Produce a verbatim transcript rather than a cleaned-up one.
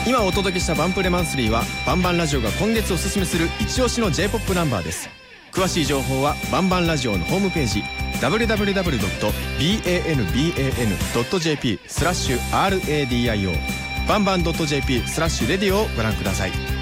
今お届けしたバンプレマンスリーはバンバンラジオが今月おすすめする一押しの J-ポップ ナンバーです。詳しい情報はバンバンラジオのホームページ ダブリューダブリューダブリュードットバンバンドットジェーピースラッシュアールエーディーアイオー バンバン ドットジェーピースラッシュレディオをご覧ください。